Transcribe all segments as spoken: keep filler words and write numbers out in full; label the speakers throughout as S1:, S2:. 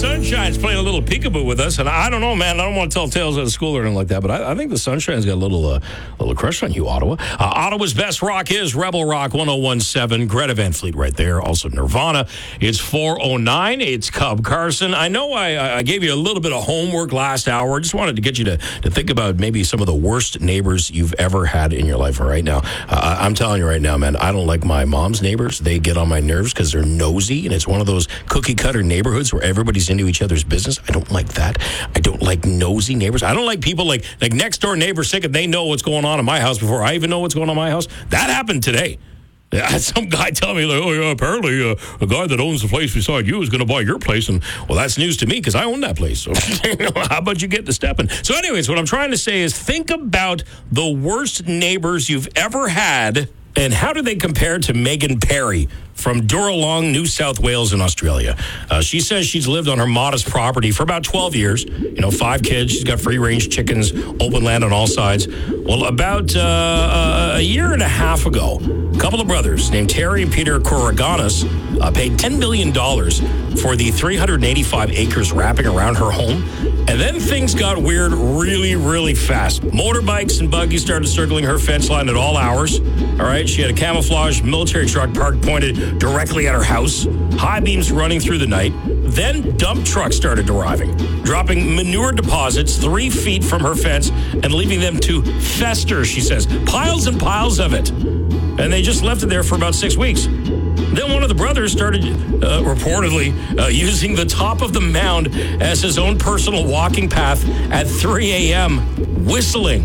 S1: Sunshine's playing a little peekaboo with us, and I don't know, man. I don't want to tell tales out of school or anything like that, but I, I think the Sunshine's got a little, uh, little crush on you, Ottawa. Uh, Ottawa's best rock is Rebel Rock one oh one point seven. Greta Van Fleet right there. Also Nirvana. It's four oh nine. It's Cub Carson. I know I, I gave you a little bit of homework last hour. I just wanted to get you to, to think about maybe some of the worst neighbors you've ever had in your life right now. Uh, I'm telling you right now, man, I don't like my mom's neighbors. They get on my nerves because they're nosy, and it's one of those cookie-cutter neighborhoods where everybody's into each other's business. I don't like that. I don't like nosy neighbors. I don't like people like like next door neighbors sick if they know what's going on in my house before I even know what's going on in my house. That happened today. I had some guy tell me, like, oh, yeah, apparently uh, a guy that owns the place beside you is going to buy your place. And, well, that's news to me because I own that place. So, how about you get to stepping? So, anyways, what I'm trying to say is think about the worst neighbors you've ever had, and how do they compare to Megan Perry from Duralong, New South Wales in Australia. Uh, she says she's lived on her modest property for about twelve years. You know, five kids. She's got free-range chickens, open land on all sides. Well, about uh, a year and a half ago, a couple of brothers named Terry and Peter Corriganis uh, paid ten million dollars for the three hundred eighty-five acres wrapping around her home. And then things got weird really, really fast. Motorbikes and buggies started circling her fence line at all hours. All right, she had a camouflage military truck parked pointed directly at her house. High beams running through the night. Then dump trucks started arriving, dropping manure deposits three feet from her fence and leaving them to fester, she says. Piles and piles of it. And they just left it there for about six weeks. Then one of the brothers started uh, reportedly uh, using the top of the mound as his own personal walking path at three a.m., whistling.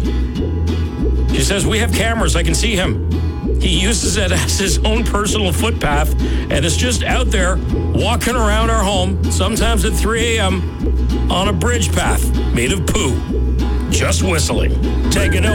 S1: She says, we have cameras. I can see him. He uses it as his own personal footpath and is just out there walking around our home, sometimes at three a.m., on a bridge path made of poo, just whistling. Take a note.